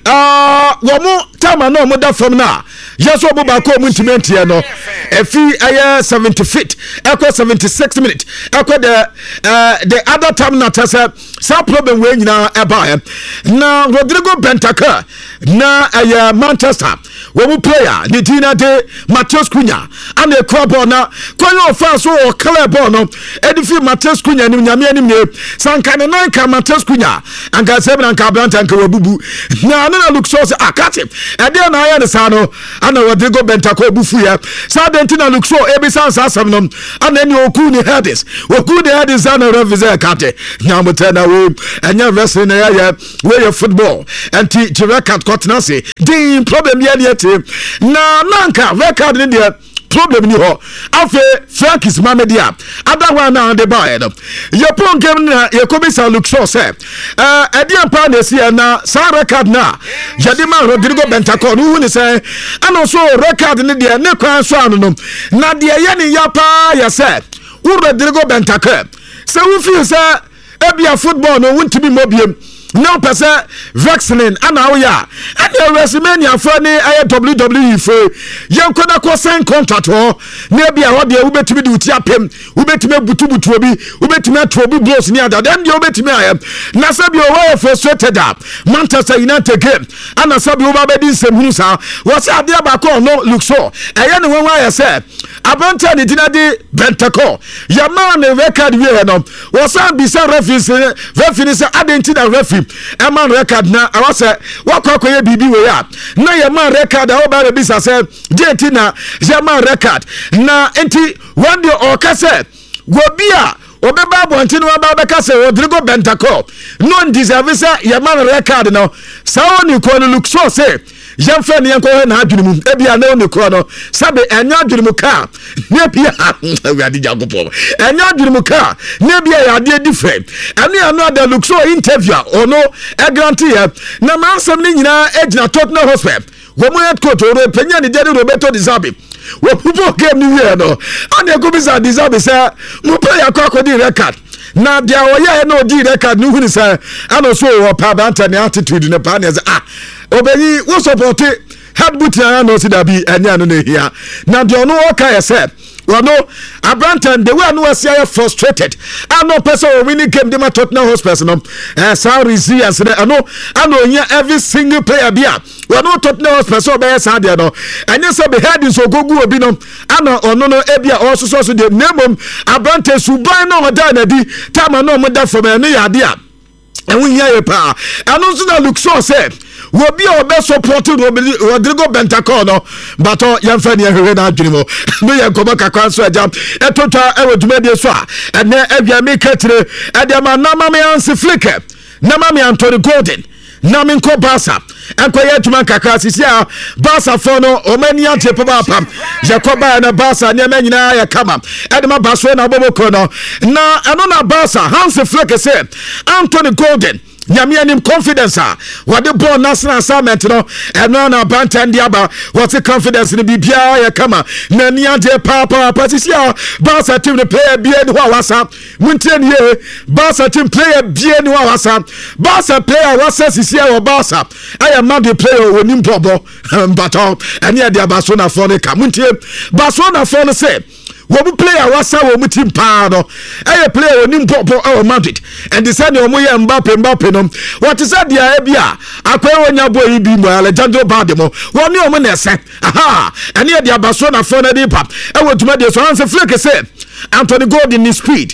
ah wo mu tama no mo da fam na yeso bo ba ko mu ntimentie no efi aye seventy feet eko seventy-six minutes eko the uh, the other time na tasa some problem we nyina e ba na Rodrigo Bentancur na aye Manchester wo mu player ni tina de Matheus Cunha and the club na koyo fa so o club no edifi Matheus Cunha ni nyame ani me sanka ne nan ka Matheus Cunha anka sebra anka Blanta anka wabubu na na look so akati e de na aye ne sa no ana Rodrigo Bentancur bufu ya sa de tina look so e bi san sa asem no ana ni oku ni headers oku ni headers ana revize akati nyamota na we enya wrestling na ya we football anti record kotna se the problem ya yete na nanka record ni de problem ni ho afi Frankis Mamedia adawa na de bae no ye pon game na ye komisa look so say eh edian pa na si na sa record na Jadima Rodrigo Bentancur no hu ni say ana so record ni de ne kwan so anu no na de ye ni ya pa ya say Rodrigo Bentancur say we feel say ebia football no wuntimi mobiem no person vaccine ana oya and the WrestleMania for ni aye W W E for yen koda ko sign contract ho na bia ho de ubetimi de uti apem ubetimi butu butu obi ubetimi ato obi blows ni ada then de ubetimi aye na sabi o way frustrated up Manchester United game ana sabi o ba be din sem hunu sa was ade ba ko no look so aye ne won aye say abanta ni dinadi Bentancur ya man ne record we no was am bisa reference reference say adenti da reference a man record na I was what kwakoye bibi we ya na ye man record a oba bisa say date na ye man record na enti one day o ka say go bia obeba bonti no ba be ka say Rodrigo Bentancur no deserve say ye man record no sa oni ko no look so say Jean-Fred Nyanko na adwunumu ebia na oni ko no sabe enya adwunumu ka na bia we adi jagopo enya adwunumu ka na bia ya ade different ene another look so interview ono e guarantee na mansam ni nyina ejina Tottenham Hotspur wo mo head coach oro penya ni Jerry Roberto Di Zerbi wo pupo game ni we no ane go bisa Di Zerbi say mo play akọ di record na dia oya na odi record ni hu ni say ano so wo pa banta ni attitude ne pa ne say ah obeni wo support headboot na no si da bi anya no ne hia na dia no o ka say Wano Abranton the way no was frustrated. I know person when winning game the Tottenham Hotspur no. Eh sa resilience I know I know here every single player bia. Wano Tottenham Hotspur so be sa there no. Anya so be heading so go go obi no. Ana ono no ebia also so so the name Abranton suban no da na di time no mo da for me ne ya dia. And we hear pa. And also na look so say will be our best supported Rodrigo Bentancur no but oh yamfani ehwe na adwinimo no ye koba kakwan so agam etotwa ewodumede so a ene ebia me katire edema na mama yansi flicker na mama Anthony Gordon na me nko Barca enkoye tuma kakra sisi a Barca for no omani ante papa pam Jacoba na Barca ne manyina ya kama edema Barca na boboko no na eno na Barca Hansi Flick say Anthony Gordon nyame anim confidence ah what the ball national assignment no eno na banta ndiaba what the confidence ni bibia ya kama na niante papa patisia Barca team the player bia ni wa wasa muntie ni Barca team player bia ni wa wasa Barca player wasa sisia wa Barca I am not the player onim bobo but any of the Barcelona for the muntie Barcelona for the say wo player wasa wo mutim pa no eh player onim popo e Madrid and the same omo ye Mbappe Mbappe no what is that dia e bia akwa wonya boy bi mo Alejandro Bardemo woni omo na ese aha ene e dia Barcelona for na di pap e wotuma de so Hansi Flick say Anthony Gordon ni speed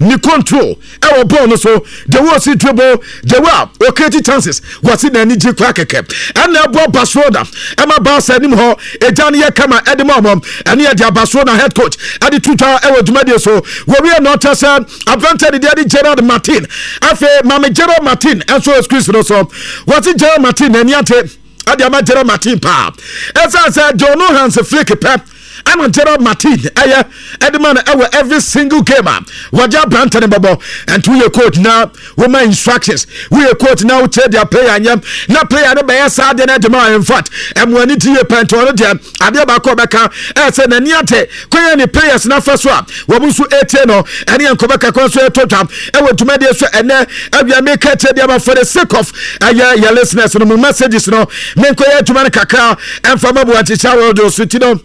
ni control e wo ball no so the way see dribble the way o create chances what's in any G crack kep and na ball Barcelona e ma ba sa nim ho e jan ye kama e de mom and ye dia Barcelona head coach at the tutor e wo dwumade so we we not tell advantage the Gerard Martin afa mama Gerard Martin and so excuse no so what's it Gerard Martin and yate ade ma Gerard Martin pa esa say Jono Hans flick pep I'm Gerard Martin aya edman ever every single game waja Branton babo and we coach now we my instructions we coach now tell their player anyam na player no be sad na demand in fact em wani tie penton dem ade ba ko beka e say na niate kwen ni players na fa so a wo busu eighteen no ene en ko beka ko so totam e wo tumade so ene abia make tell dem for the sake of aya your listeners no messages no men ko ya tumane kakra em fa mabu anticha world so ti no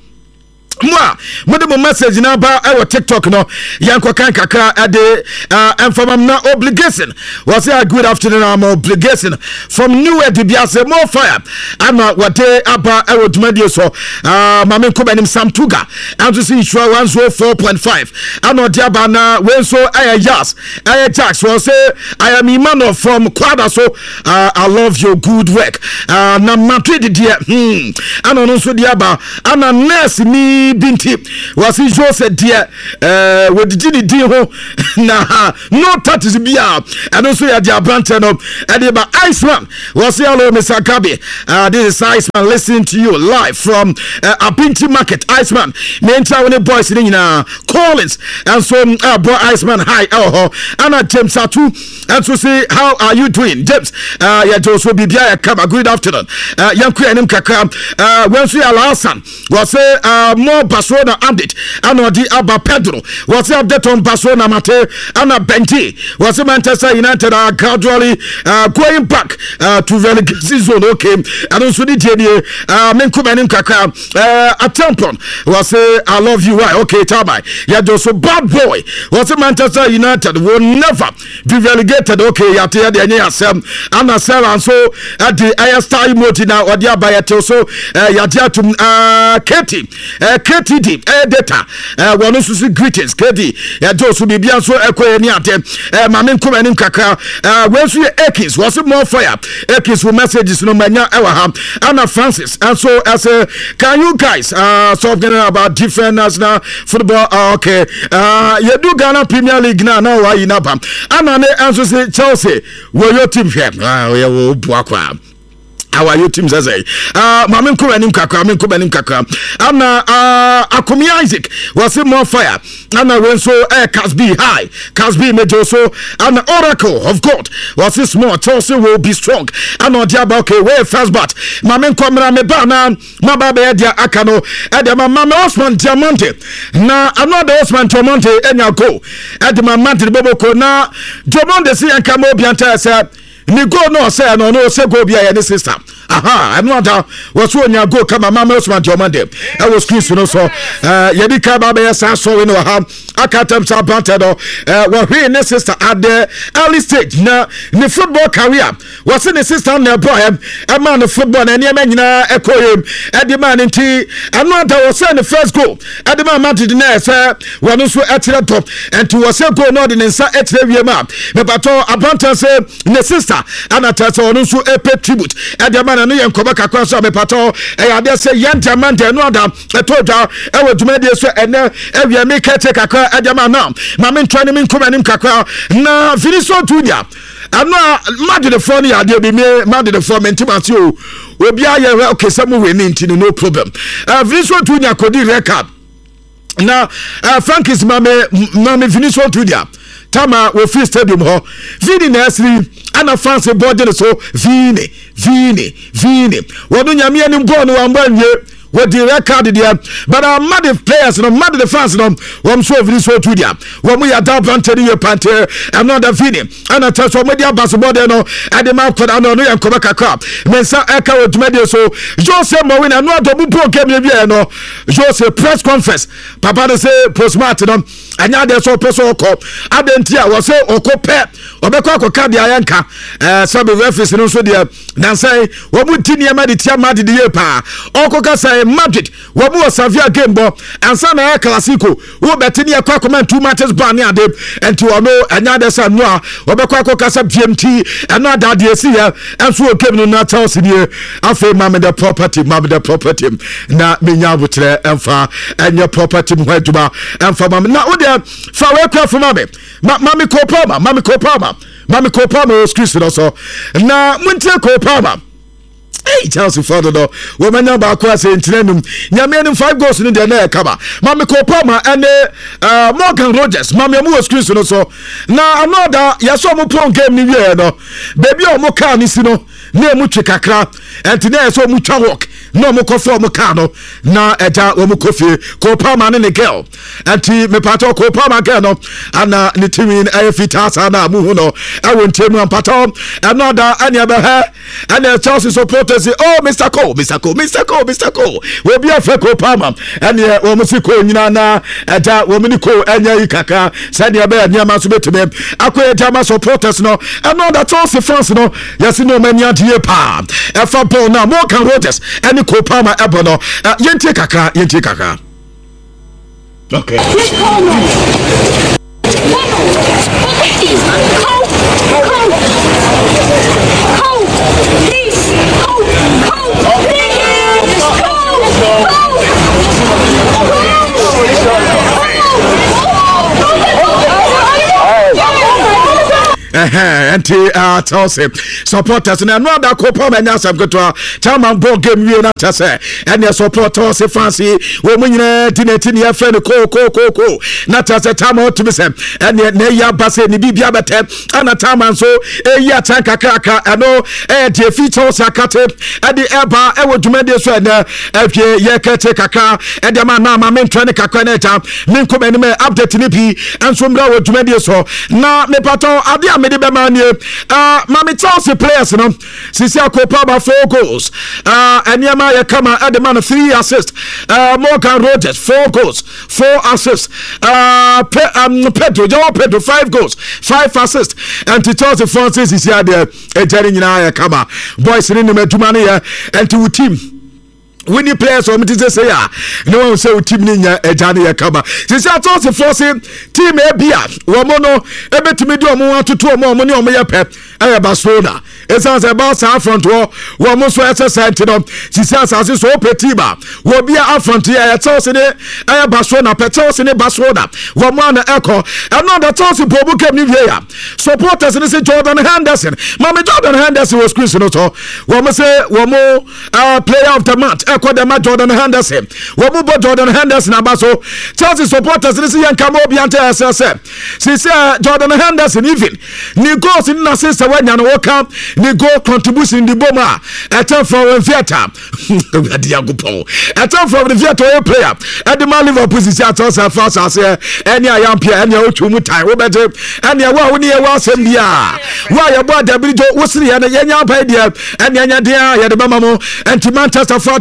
moi mo de mo message na ba e wo TikTok no yanko kan kakra ade information na obligation was say good afternoon am obligation from new edibiase more fire ama wade aba e wo dwumade so ah mame ko banim Samtuga and to see sure one oh four point five ano de aba na we so aya yas aya tax was say I am Emmanuel from Kwada so uh, I love your good work uh, na Madrid dia hmm ano no so de aba ana nurse ni binti wasi Jose dia eh wodidi ni di ho na no tatis bia and also ya dia brante no e ba Iceman wasi hello Mister Kabi uh, this is Iceman listening to you live from uh, Abinti Market Iceman me enta woni boys ni na Collins and so uh, boy Iceman hi oh ana James Atu and so say how are you doing James uh ya Jose bibia ya kama good afternoon uh yanku enim kakra uh when so ya Hassan wasi uh more Barcelona update and the Abba Pedro was update on Barcelona Mate and Benji was Manchester United are gradually uh, going back uh, to relegation zone okay and also the J D uh Menkumanim Kaka uh a tampon was say I love you why okay Tabai yeah just bad boy was Manchester United will never be relegated okay ya te de anya asem and asem and so at the highest time now or the Abba so uh ya dia to uh Katie uh K T D eh data eh wono susu greetings K D ya Josu bibia so ekoye ni ate eh mame nkoma nim kakra eh wensu Ekins was more fire Ekins for messages no manya ewa ha Anna Francis and so as a can you guys uh talking about different national football uh, okay uh you do Ghana Premier League now now why you nabam Anna ne answer say Chelsea wo your team here ah we wo buakwa our you teams as a uh mame ko anim kakra mame ko anim kakra ana uh Akomi Isaac was more fire ana when so eh Casby high Casby major so an oracle of God was this more Chelsea will be strong ana diaba okay where first bat mame ko mra me ba na maba be dia akano e de mama Osman Diamante na another Osman Diamante enya go e de mama de boboko na Diamante si anka mo bianta say ni go no say no no say go bia ya sister aha anu ada was so nya go kama mama Osman Diomande e was Chris no so eh ye di ka ba be sa so we no ha akatam sa banted do eh we hwe ne sister at the early stage na ni football career was ne sister na boy e man the football na ne nyina e koyem e di man nti anu ada was say the first goal e di man Madrid na say we no so etire top and to was say go no de nsa etire wie ma me bato abantan say ne sister ana tata onu so e pay tribute e de man no yen koba kakwa so me pato e ya de say yen diamante no ada e to dwa e waduma de so ene e wi me kete kakwa e de man na ma me ntwa ne me nkoma nim kakwa na Vinicius Junior ana mad the phone ya de be me mad the phone mentimati o obi aye okay some we ni ntino no problem uh, Vinicius Junior kodi record na uh, Frankis mame mame Vinicius Junior tama we free stadium ho vini na asri ana France board so vini vini vini wodo nyame ani mbo no wamba nwie what the record there but our mad players no mad the fans no wam so vini so to dia wam ya da planted you pante another vini ana tell so media basketball there no ade ma koda no no yankoba kakra mensa eka wotumade so Jose Mourinho no adobu program bia no Jose press conference papa de say postmart no anya de so person ko adentia wo say okope obekwa akoka dia yanka eh sabe referees no so dia nansai wo mu tini ama de tia ma de ye pa okoka say Madrid wo mu Sevilla game bo ansa na ya classico wo betini ya kwa comment two matches ban ne ade enti wo no anya de sa no a obekwa akoka sa G M T eno ada de esi ya enso o game no na Chelsea die afa mama the property mama the property na menya butre emfa enye property mu aduma emfa mama na wo de fa we kwa for mama mama ko Palmer mama ko Palmer mama ko Palmer squeeze no so na muntie ko Palmer. Hey, Chelsea father no we manya ba kwa se ntinanum nyame anim five goals no de na kaba mama ko Palmer and uh, Morgan Rogers mama mu squeeze no so na another yaso mo play game ni wie no baby o mo ka ni si no na mu twe kakra entina yaso mu twa walk no mo kofo mo ka no na eta o mo kofie ko Palmer ne girl anti me pato ko Palmer girl no ana ni timin ay fitasa na mu hu no awo ntemu ampato another anya be ha ana Chelsea supporters say oh Mister Cole Mister Cole Mister Cole Mister Cole we be afa ko Palmer ene o mo si ko nyina na eta wo mi ni ko anya yi kaka said ya be anya ma so betume akoye jama supporters no another Chelsea fans no yes no mania die pa afa ball na Morgan Rogers ene ko Palmer ebo no yentie kaka yentie kaka okay eh anti uh Chelsea supporters na no da ko Palmer nya sam goto chairman ball game we na tase and supporters fancy we munyina tineti ne yafa ne ko ko ko ko na tase chairman to be sem and ne ya base ne bibia bete ana chairman so e ya tanka kaka ano e de features akate e de eba e wo dwumade so na afie ye kete kaka e de ma na ma mentwa ne kaka na ta min ko me update ne bi enso mra wo dwumade so na me pato ade de be man uh mama Chelsea players no sisi akopa ba four goals uh anyama ya kama at the man three assists uh Morgan Rogers four goals four assists uh Pe, um, Pedro Joao Pedro five goals five assists and to Chelsea Francis is here there e jari nyina ya kama boys ni meduma ne ya and to team winning players or mtise say ya no one say team ni nya ejane ya kama sisi Chelsea force team e bia wo mo no e betimi do mo atoto mo mo ne o mo ye pep e Barcelona e sounds about sa front wo wo mo so exercise no sisi asase so petiba wo bia afront ya Chelsea ne e Barcelona pe Chelsea ne Barcelona wo mo na echo another Chelsea bobu kem ni wie ya supporters ne say Jordan Henderson mama Jordan Henderson was Chris no so wo mo say wo mo uh, player of the match Kodema Jordan Henderson. Wamu bo Jordan Henderson abaso. Chelsea supporters ni si yankamo biante asese. Si se Jordan Henderson even ni goals in assist wanya no woka ni goal contribution di boma. Atem from theater. Adi yagupo. Atem from the theater player. Adi man Liverpool si Chelsea fans ase eni ayampia eni otumu tai. Wo bete eni wa woni e wa sembia. Wa ya bo da brijo wosiri ya yenya pa dia eni anya dia ya de bamamo enti Manchester for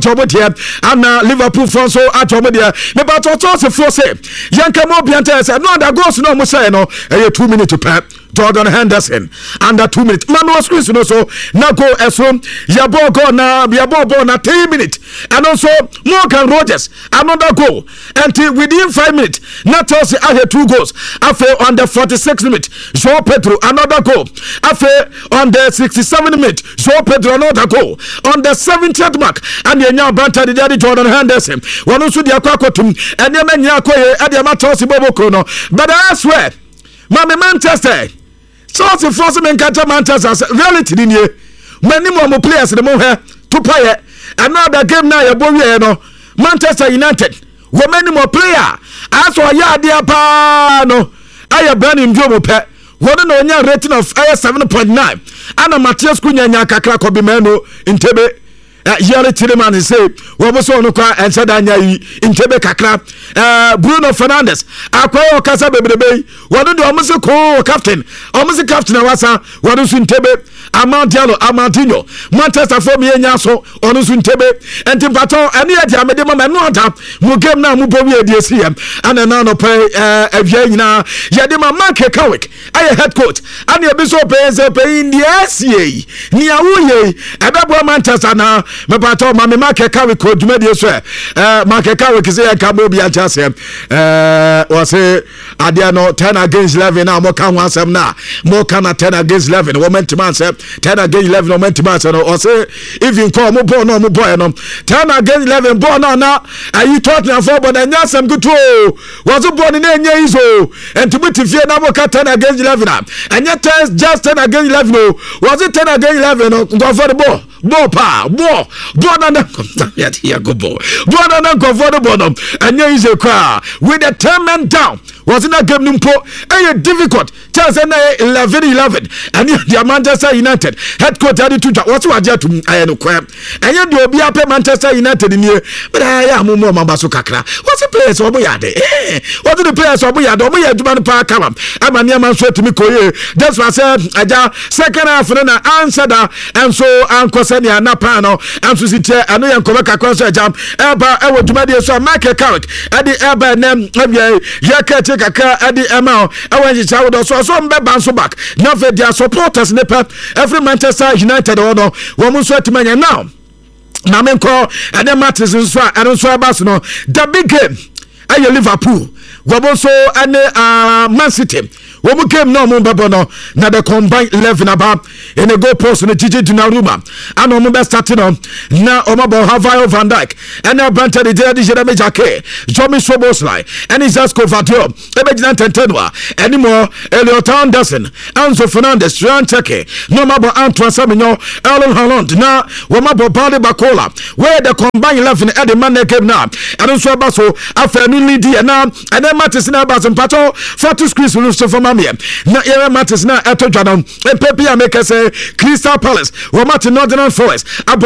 Anna Liverpool France so atomodia me ba to to for say yanka mo bianta say no that goes no mo say no e two minutes to pep Jordan Henderson under two minutes man was squeeze no so na go eso ya ball go na ya ball ball na three minutes and also Morgan Rogers another goal until within five minutes na Chelsea had two goals after on the forty-sixth minute Joao Pedro another goal after on the sixty-seventh minute Joao Pedro another goal on the seventieth mark and the nya banta the daddy Jordan Henderson one also the akwakotum and the man nya koye and the ma Chelsea boboko no but I swear Mama Manchester Chelsea force men catch Manchester reality ni nie many more players the mo here to play another game now ya bowie no Manchester United wo many more player aso ya dia pa no aya brand ndiomo pe wono no nya rating of seven point nine ana Matthias Kunya nya kakra ko bi mano Ntebe Yale Tileman say Waboso Nuka and Sadanya Intebe Kakra uh, Bruno Fernandes Akwa Casa Bebe Wadu almost a co captain almost a captain Awasa Wadu Suntebe Amount Diallo Amantino Manchester for me Yaso Onu Suntebe and Timpato and yet Yamedema Manuata Mugem na Mubowi D C M and an ano pay uh Eviana Yadima Manke Kawik I head coach and your bishop pays a pay in the S C A Niawuye Ababa Manchester na Mepato Mami Manke Kawik coach media swear uh Manke Kawik is a Kamobi Ajase uh was a Adiano ten against eleven now more can one sem na more can ten against eleven woman to man say ten against eleven woman to man or say if you call more boy no more boy no ten against eleven boy no na are you talking for but then yes some good to was born in any iso and to put fear na more ten against eleven and yet just ten against eleven was it ten against eleven go for the ball ball pa ball ball na yet here go ball ball na go for the ball and yeah is a car with the ten men down was in a game numpo a difficult chance eleven eleven and the Manchester United head coach had to what's what to I know crap and yet you be up Manchester United in here but I am more Mambasu Kakra what's the players of Boyade eh what are the players of Boyade or Boyade man park come I'm a near man sweat to me koye that's what I said I second half and answer that and so Uncle Senia Napano and to sit and no Yankovaka concert jam Eba I want to make so Michael Carrick at the Eba name Yaka Kaka at the amount I want to shout so some bounce back now for their supporters nipper every Manchester United or no one sweat man now Namenko and then matters in Swa and also about no the big game I Liverpool Waboso and uh Man City when we came no Mumbabono na the combined eleven about in the goal post in the Gigi Donnarumma and on Mumba starting on now Omabo Havayo Van Dijk and now Banter the Jerry Jeremy Jacquet Jomi Soboslai and his Zasco Vadio Ebejinan Tentenwa anymore Elliot Anderson Anzo Fernandez Ryan Teke no Mabo Antoine Semenyo Erling Haaland now Wamabo Bade Bakola where the combined eleven at the man came now and also Basso after new lead and now and then Mattis now Basso Pato forty screens will for Mamia na era Mattis now Eto Jadon and Pepe make us say Crystal Palace or Martin Northern Forest